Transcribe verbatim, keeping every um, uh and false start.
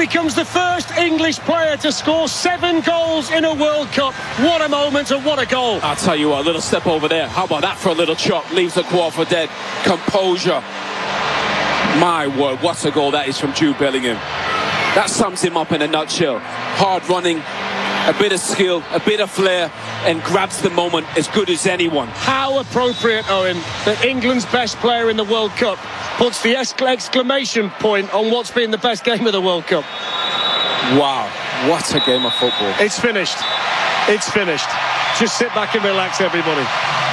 becomes the first English player to score seven goals in a World Cup. What a moment and what a goal. I'll tell you what, a little step over there. How about that for a little chop? Leaves the quarter for dead. Composure. My word, what a goal that is from Jude Bellingham. That sums him up in a nutshell. Hard running, a bit of skill, a bit of flair, and grabs the moment as good as anyone. How appropriate, Owen, that England's best player in the World Cup puts the exclamation point on what's been the best game of the World Cup. Wow, what a game of football. It's finished. It's finished. Just sit back and relax, everybody.